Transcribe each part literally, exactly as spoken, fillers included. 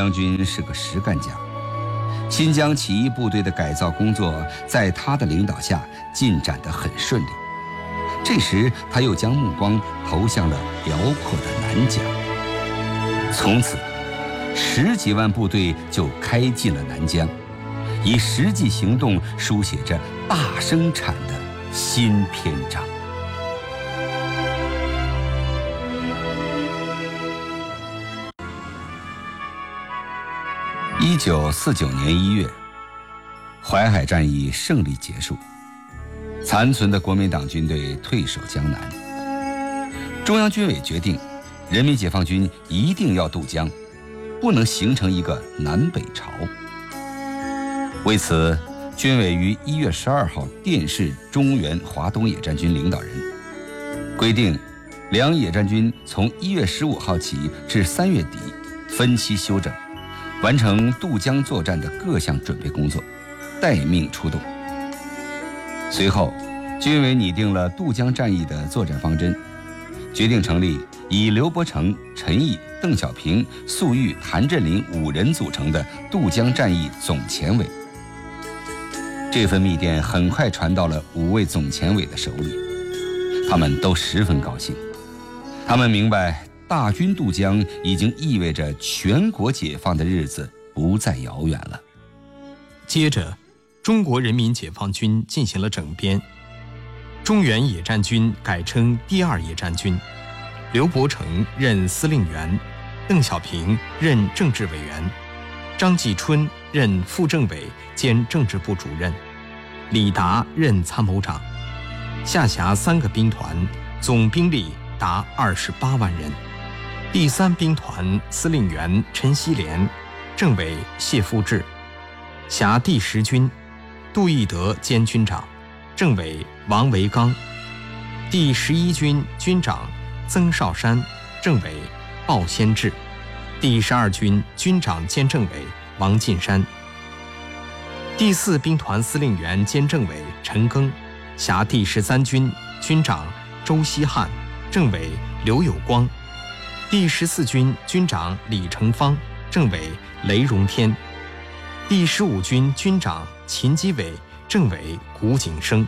将军是个实干家，新疆起义部队的改造工作在他的领导下进展得很顺利。这时，他又将目光投向了辽阔的南疆。从此，十几万部队就开进了南疆，以实际行动书写着大生产的新篇章。一九四九年一月，淮海战役胜利结束，残存的国民党军队退守江南。中央军委决定，人民解放军一定要渡江，不能形成一个南北朝。为此，军委于一月十二号电示中原华东野战军领导人，规定两野战军从一月十五号起至三月底分期休整，完成渡江作战的各项准备工作，待命出动。随后，军委拟定了渡江战役的作战方针，决定成立以刘伯承、陈毅、邓小平、粟裕、谭震林五人组成的渡江战役总前委。这份密电很快传到了五位总前委的手里，他们都十分高兴。他们明白，大军渡江已经意味着全国解放的日子不再遥远了。 接着，中国人民解放军进行了整编，中原野战军改称第二野战军，刘伯承任司令员，邓小平任政治委员，张继春任副政委兼政治部主任，李达任参谋长，下辖三个兵团，总兵力达二十八万人。第三兵团司令员陈锡联，政委谢富治，辖第十军，杜义德兼军长，政委王维刚。第十一军军长曾少山，政委鲍先志。第十二军军长兼政委王进山。第四兵团司令员兼政委陈赓，辖第十三军，军长周希汉，政委刘有光。第十四军军长李成芳，政委雷荣天。第十五军军长秦基伟，政委古景生。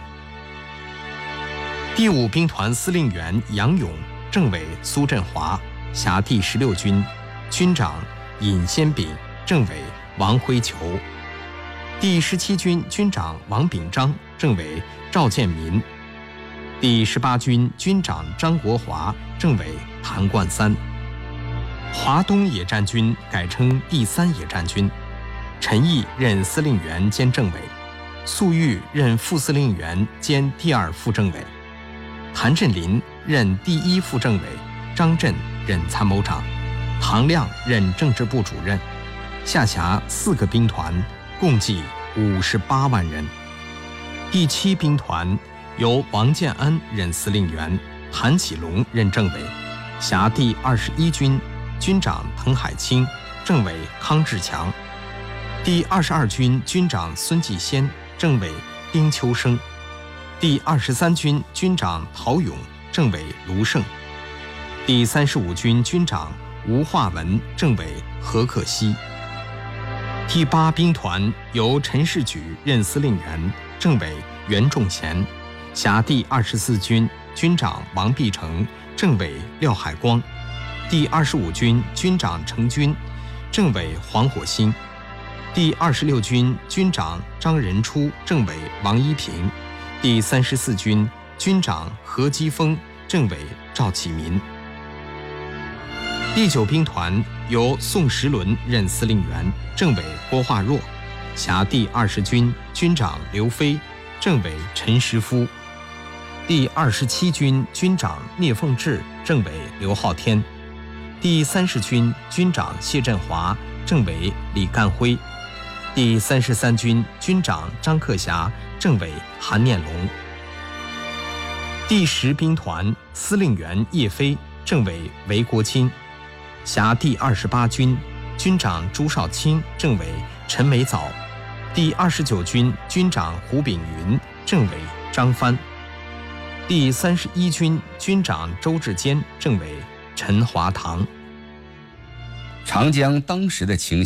第五兵团司令员杨勇，政委苏振华，辖第十六军，军长尹先炳，政委王辉球。第十七军军长王秉章，政委赵建民。第十八军军长张国华，政委谭冠三。华东野战军改称第三野战军，陈毅任司令员兼政委，粟裕任副司令员兼第二副政委，谭震林任第一副政委，张震任参谋长，唐亮任政治部主任，下辖四个兵团，共计五十八万人。第七兵团由王建安任司令员，谭启龙任政委，辖第二十一军，军长滕海清，政委康志强。第二十二军军长孙继先，政委丁秋生。第二十三军军长陶勇，政委卢胜。第三十五军军长吴化文，政委何克西。第八兵团由陈士举任司令员，政委袁仲贤，辖第二十四军，军长王必成，政委廖海光。第二十五军军长程军，政委黄火星。第二十六军军长张仁初，政委王一平。第三十四军军长何基峰，政委赵启民。第九兵团由宋时轮任司令员，政委郭化若，辖第二十军，军长刘飞，政委陈实夫。第二十七军军长聂凤智，政委刘浩天。第三十军军长谢振华，政委李干辉。第三十三军军长张克侠，政委韩念龙。第十兵团司令员叶飞，政委韦国清，辖第二十八军，军长朱少卿，政委陈美藻。第二十九军军长胡炳云，政委张帆。第三十一军军长周志坚，政委陈华堂。 长江当时的情